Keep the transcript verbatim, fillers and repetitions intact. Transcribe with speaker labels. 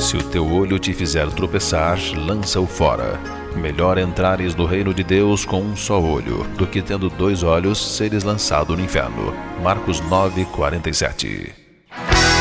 Speaker 1: Se o teu olho te fizer tropeçar, lança-o fora. Melhor entrares no reino de Deus com um só olho, do que tendo dois olhos seres lançado no inferno. Marcos nove, quarenta e sete.